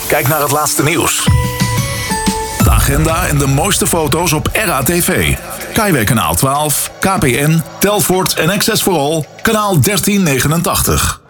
Kijk naar het laatste nieuws. De agenda en de mooiste foto's op RATV. Kaiway kanaal 12, KPN, Telfort en Access for All, kanaal 1389.